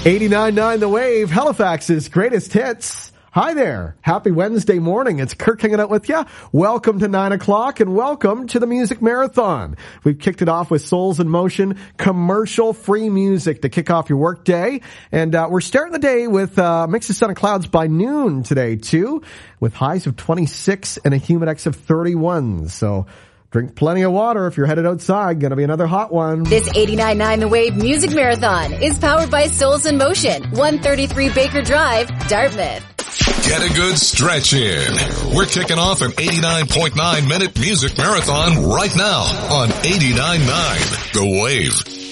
89.9 The Wave, Halifax's greatest hits. Hi there. Happy Wednesday morning. It's Kirk hanging out with you. Welcome to 9 o'clock and welcome to the Music Marathon. We've kicked it off with Souls in Motion, commercial-free music to kick off your work day. And we're starting the day with mix of sun and clouds by noon today, too, with highs of 26 and a humidex of 31. So drink plenty of water if you're headed outside. Going to be another hot one. This 89.9 The Wave Music Marathon is powered by Souls in Motion, 133 Baker Drive, Dartmouth. Get a good stretch in. We're kicking off an 89.9 minute music marathon right now on 89.9 The Wave.